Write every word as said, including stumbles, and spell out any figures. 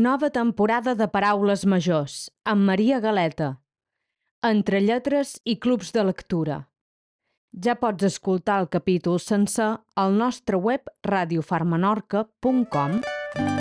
Nova temporada de Paraules Majors, amb Maria Galeta. Entre lletres i clubs de lectura. Ja pots escoltar el capítol sencer al nostre web radiofarmenorca punt com.